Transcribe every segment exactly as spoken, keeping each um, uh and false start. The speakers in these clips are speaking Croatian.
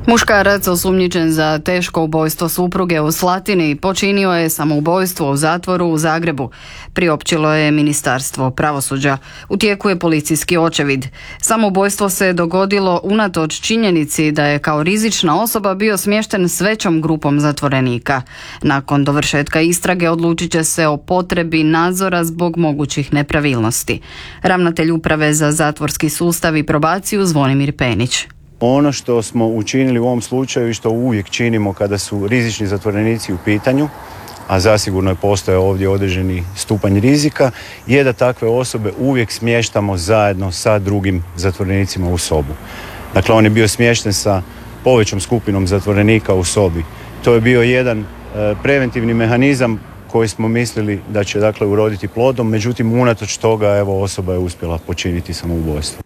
Muškarac osumnjičen za teško ubojstvo supruge u Slatini počinio je samoubojstvo u zatvoru u Zagrebu, priopćilo je Ministarstvo pravosuđa. U tijeku je policijski očevid. Samoubojstvo se dogodilo unatoč činjenici da je kao rizična osoba bio smješten s većom grupom zatvorenika. Nakon dovršetka istrage odlučit će se o potrebi nadzora zbog mogućih nepravilnosti. Ravnatelj Uprave za zatvorski sustav i probaciju Zvonimir Penić. Ono što smo učinili u ovom slučaju i što uvijek činimo kada su rizični zatvorenici u pitanju, a zasigurno je postojao ovdje određeni stupanj rizika, je da takve osobe uvijek smještamo zajedno sa drugim zatvorenicima u sobu. Dakle, on je bio smješten sa povećom skupinom zatvorenika u sobi. To je bio jedan e, preventivni mehanizam koji smo mislili da će dakle uroditi plodom, međutim unatoč toga evo osoba je uspjela počiniti samoubojstvo.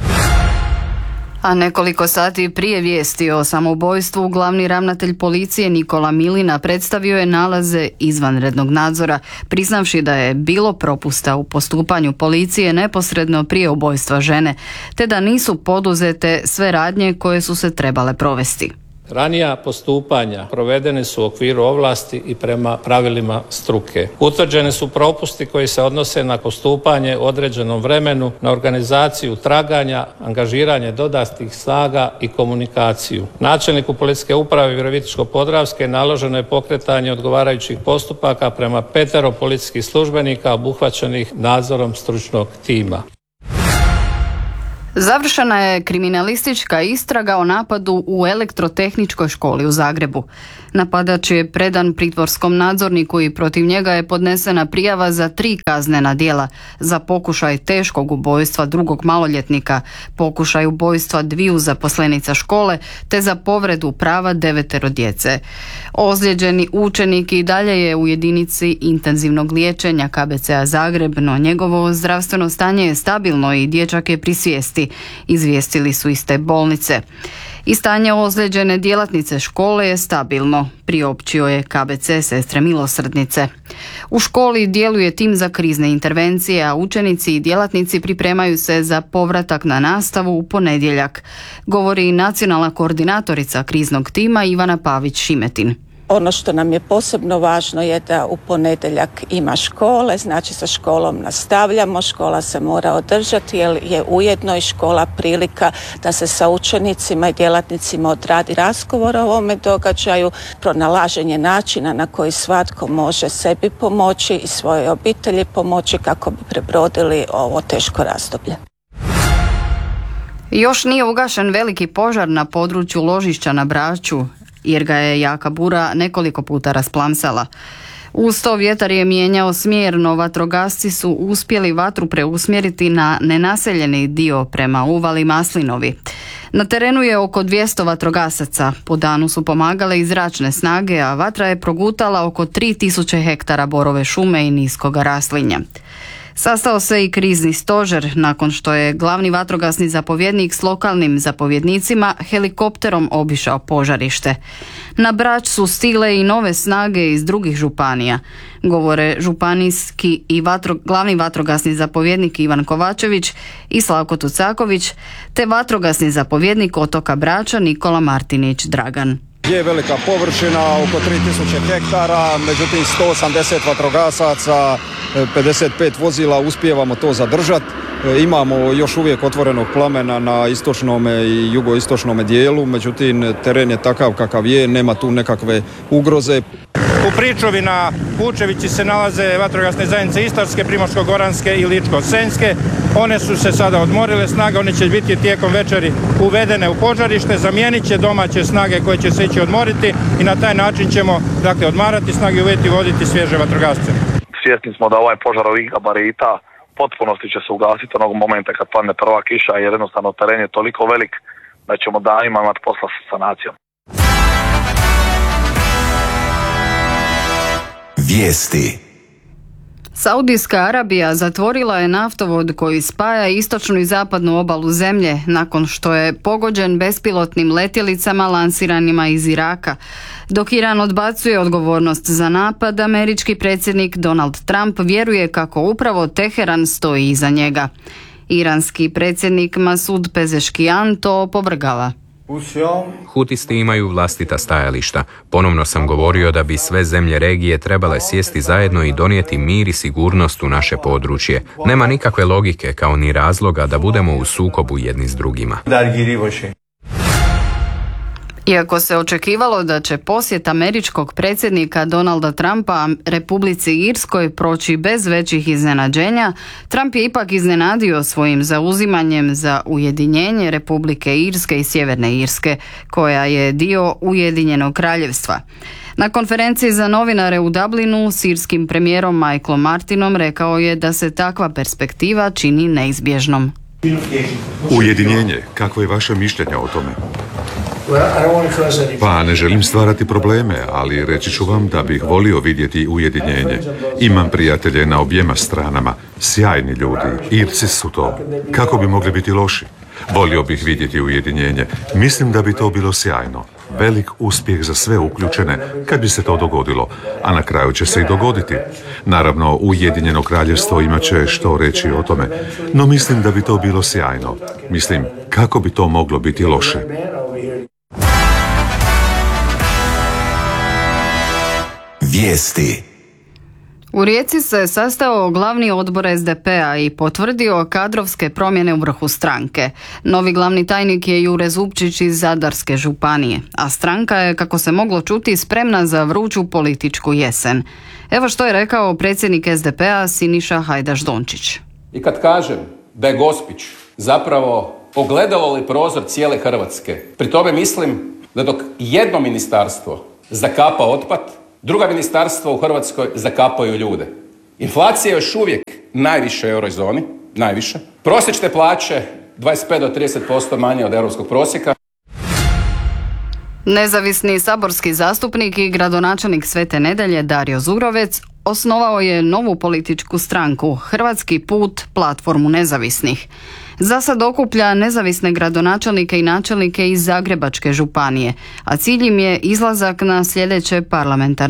A nekoliko sati prije vijesti o samoubojstvu glavni ravnatelj policije Nikola Milina predstavio je nalaze izvanrednog nadzora, priznavši da je bilo propusta u postupanju policije neposredno prije ubojstva žene, te da nisu poduzete sve radnje koje su se trebale provesti. Ranija postupanja provedene su u okviru ovlasti i prema pravilima struke. Utvrđeni su propusti koji se odnose na postupanje u određenom vremenu, na organizaciju traganja, angažiranje dodatnih snaga i komunikaciju. Načelniku Policijske uprave Virovitičko-podravske naloženo je pokretanje odgovarajućih postupaka prema petero policijskih službenika obuhvaćenih nadzorom stručnog tima. Završena je kriminalistička istraga o napadu u Elektrotehničkoj školi u Zagrebu. Napadač je predan pritvorskom nadzorniku i protiv njega je podnesena prijava za tri kaznena djela: za pokušaj teškog ubojstva drugog maloljetnika, pokušaj ubojstva dviju zaposlenica škole te za povredu prava devetero djece. Ozlijeđeni učenik i dalje je u jedinici intenzivnog liječenja K B C-a Zagreb, no njegovo zdravstveno stanje je stabilno i dječak je pri svijesti, izvijestili su iz te bolnice. I stanje ozlijeđene djelatnice škole je stabilno, priopćio je K B C Sestre milosrdnice. U školi djeluje tim za krizne intervencije, a učenici i djelatnici pripremaju se za povratak na nastavu u ponedjeljak, govori nacionalna koordinatorica kriznog tima Ivana Pavić-Šimetin. Ono što nam je posebno važno je da u ponedjeljak ima škole, znači sa školom nastavljamo, škola se mora održati jer je ujedno i škola prilika da se sa učenicima i djelatnicima odradi razgovor o ovome događaju, pronalaženje načina na koji svatko može sebi pomoći i svojoj obitelji pomoći kako bi prebrodili ovo teško razdoblje. Još nije ugašen veliki požar na području ložišća na Braču, jer ga je jaka bura nekoliko puta rasplamsala. Uz to vjetar je mijenjao smjer, no vatrogasci su uspjeli vatru preusmjeriti na nenaseljeni dio prema uvali Maslinovi. Na terenu je oko dvjesto vatrogasaca, po danu su pomagale i zračne snage, a vatra je progutala oko tri tisuće hektara borove šume i niskoga raslinja. Sastao se i krizni stožer nakon što je glavni vatrogasni zapovjednik s lokalnim zapovjednicima helikopterom obišao požarište. Na Brač su stigle i nove snage iz drugih županija, govore županijski i vatro, glavni vatrogasni zapovjednik Ivan Kovačević i Slavko Tucaković, te vatrogasni zapovjednik otoka Brača Nikola Martinić Dragan. Je velika površina, oko tri tisuće hektara, međutim sto osamdeset vatrogasaca, pedeset pet vozila, uspijevamo to zadržati. Imamo još uvijek otvorenog plamena na istočnom i jugoistočnom dijelu, međutim teren je takav kakav je, nema tu nekakve ugroze. U Pričuvi na Kučevići se nalaze vatrogasne zajednice Istarske, Primorsko-goranske i Ličko-senjske. One su se sada odmorile snage, one će biti tijekom večeri uvedene u požarište, zamijenit će domaće snage koje će se ići odmoriti i na taj način ćemo dakle odmarati snage i uvjeti voditi svježe vatrogasce. Svjesni smo da ovaj požar ovih gabarita potpunosti će se ugasiti onog momenta kad padne prva kiša, jer jednostavno teren je toliko velik da ćemo danima imati posla sa sanacijom. Vijesti. Saudijska Arabija zatvorila je naftovod koji spaja istočnu i zapadnu obalu zemlje nakon što je pogođen bespilotnim letjelicama lansiranima iz Iraka. Dok Iran odbacuje odgovornost za napad, američki predsjednik Donald Trump vjeruje kako upravo Teheran stoji iza njega. Iranski predsjednik Masud Pezeškijan to opovrgava. Hutisti imaju vlastita stajališta. Ponovno sam govorio da bi sve zemlje regije trebale sjesti zajedno i donijeti mir i sigurnost u naše područje. Nema nikakve logike kao ni razloga da budemo u sukobu jedni s drugima. Iako se očekivalo da će posjet američkog predsjednika Donalda Trumpa Republici Irskoj proći bez većih iznenađenja, Trump je ipak iznenadio svojim zauzimanjem za ujedinjenje Republike Irske i Sjeverne Irske, koja je dio Ujedinjenog kraljevstva. Na konferenciji za novinare u Dublinu s irskim premijerom Michaelom Martinom rekao je da se takva perspektiva čini neizbježnom. Ujedinjenje, kakvo je vaše mišljenje o tome? Pa ne želim stvarati probleme, ali reći ću vam da bih volio vidjeti ujedinjenje. Imam prijatelje na objema stranama, sjajni ljudi, Irci su to. Kako bi mogli biti loši? Volio bih vidjeti ujedinjenje. Mislim da bi to bilo sjajno. Velik uspjeh za sve uključene kad bi se to dogodilo, a na kraju će se i dogoditi. Naravno, Ujedinjeno kraljevstvo imat će što reći o tome, no mislim da bi to bilo sjajno. Mislim, kako bi to moglo biti loše? Vijesti. U Rijeci se sastao glavni odbor es de pe-a i potvrdio kadrovske promjene u vrhu stranke. Novi glavni tajnik je Jure Zupčić iz Zadarske županije, a stranka je, kako se moglo čuti, spremna za vruću političku jesen. Evo što je rekao predsjednik es de pe-a Siniša Hajdaš Dončić. I kad kažem da je Gospić zapravo ogledalo ili prozor cijele Hrvatske, pri tome mislim da dok jedno ministarstvo zakapa otpad, druga ministarstva u Hrvatskoj zakapaju ljude. Inflacija je još uvijek najviše u eurozoni, najviše. Prosječne plaće dvadeset pet do trideset posto manje od europskog prosjeka. Nezavisni saborski zastupnik i gradonačelnik Svete Nedelje Dario Zurovec osnovao je novu političku stranku Hrvatski put, platformu nezavisnih. Za sad okuplja nezavisne gradonačelnike i načelnike iz Zagrebačke županije, a cilj im je izlazak na sljedeće parlamentarne